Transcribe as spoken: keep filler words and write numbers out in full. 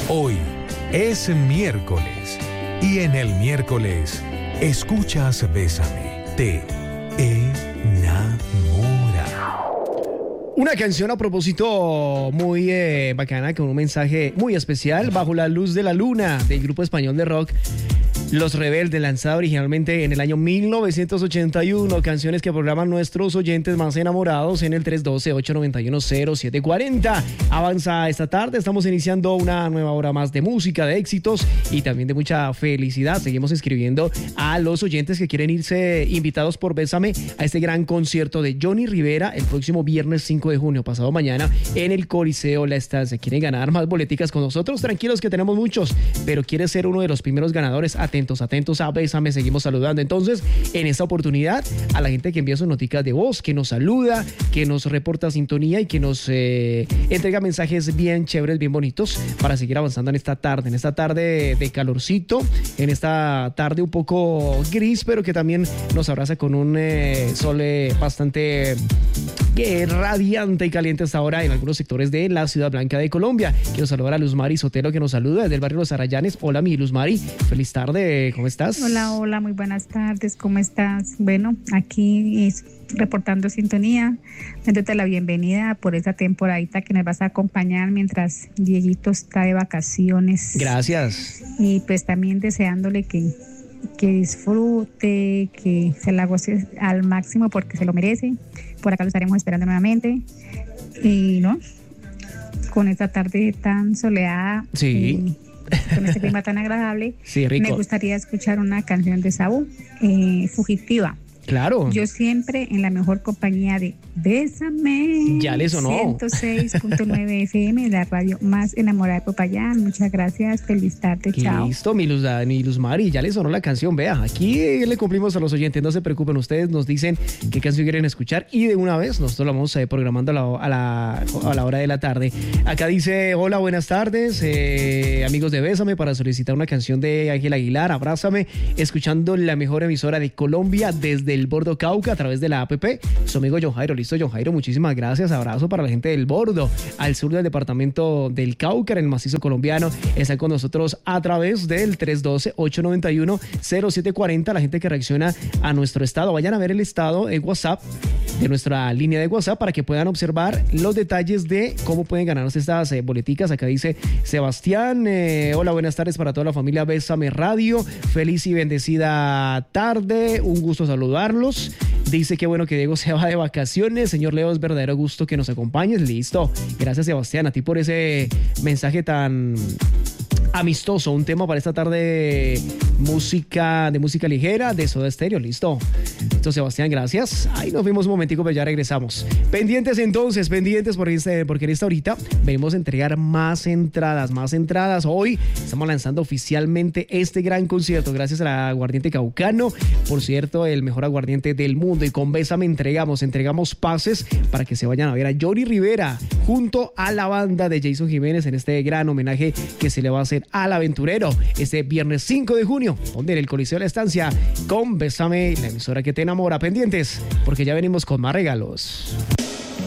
Hoy es miércoles y en el miércoles escuchas Bésame, te enamora. Una canción a propósito muy eh, bacana, con un mensaje muy especial, Bajo la luz de la luna, del grupo español de rock Los Rebeldes, lanzada originalmente en el año mil novecientos ochenta y uno. Canciones que programan nuestros oyentes más enamorados en el tres uno dos, ocho nueve uno, cero siete cuatro cero. Avanza esta tarde, estamos iniciando una nueva hora más de música, de éxitos y también de mucha felicidad. Seguimos escribiendo a los oyentes que quieren irse invitados por Bésame a este gran concierto de Johnny Rivera el próximo viernes cinco de junio, pasado mañana, en el Coliseo La Estancia. ¿Quieren ganar más boleticas con nosotros? Tranquilos que tenemos muchos, pero ¿quieres ser uno de los primeros ganadores? Atentos, atentos a Bésame, seguimos saludando entonces en esta oportunidad a la gente que envía sus noticas de voz, que nos saluda, que nos reporta sintonía y que nos eh, entrega mensajes bien chéveres, bien bonitos para seguir avanzando en esta tarde, en esta tarde de calorcito, en esta tarde un poco gris, pero que también nos abraza con un eh, sol eh, bastante eh, radiante y caliente hasta ahora en algunos sectores de la Ciudad Blanca de Colombia. Quiero saludar a Luz Mari Sotelo, que nos saluda desde el barrio Los Arayanes. Hola, mi Luz Mari, feliz tarde, ¿cómo estás? Hola, hola, muy buenas tardes, ¿cómo estás? Bueno, aquí es reportando sintonía, dándote la bienvenida por esta temporadita que nos vas a acompañar mientras Dieguito está de vacaciones. Gracias. Y pues también deseándole que, que disfrute, que se la goce al máximo porque se lo merece. Por acá lo estaremos esperando nuevamente. Y no, con esta tarde tan soleada. Sí. Y con este clima tan agradable, sí, rico. Me gustaría escuchar una canción de Saúl, eh, Fugitiva. Claro. Yo siempre en la mejor compañía de Bésame. Ya le sonó. ciento seis punto nueve F M, la radio más enamorada de Popayán. Muchas gracias, feliz tarde, chao. Listo, mi Luz, mi Luz Mari, ya le sonó la canción. Vea, aquí le cumplimos a los oyentes, no se preocupen, ustedes nos dicen qué canción quieren escuchar y de una vez nosotros la vamos eh, programando a la, a, la, a la hora de la tarde. Acá dice, hola, buenas tardes, eh, amigos de Bésame, para solicitar una canción de Ángel Aguilar, Abrázame, escuchando la mejor emisora de Colombia desde el Bordo Cauca a través de la app. Su amigo John Jairo. Listo, John Jairo, muchísimas gracias. Abrazo para la gente del Bordo, al sur del departamento del Cauca, en el macizo colombiano. Están con nosotros a través del tres uno dos, ocho nueve uno, cero siete cuatro cero. La gente que reacciona a nuestro estado, vayan a ver el estado en WhatsApp, de nuestra línea de WhatsApp, para que puedan observar los detalles de cómo pueden ganarse estas eh, boleticas. Acá dice Sebastián, eh, hola, buenas tardes para toda la familia Bésame Radio, feliz y bendecida tarde, un gusto saludar. Dice que bueno que Diego se va de vacaciones. Señor Leo, es verdadero gusto que nos acompañes. Listo. Gracias, Sebastián, a ti por ese mensaje tan amistoso. Un tema para esta tarde, música de música ligera de Soda Stereo. Listo. Listo, Sebastián, gracias. Ahí nos vimos un momentico, pero ya regresamos. Pendientes entonces, pendientes porque, este, porque en esta horita venimos a entregar más entradas, más entradas. Hoy estamos lanzando oficialmente este gran concierto gracias al Aguardiente Caucano. Por cierto, el mejor aguardiente del mundo. Y con Bésame entregamos, entregamos pases para que se vayan a ver a Johnny Rivera junto a la banda de Jason Jiménez en este gran homenaje que se le va a hacer al aventurero este viernes cinco de junio, donde en el Coliseo de la Estancia, con Bésame, la emisora que te enamora. Pendientes, porque ya venimos con más regalos.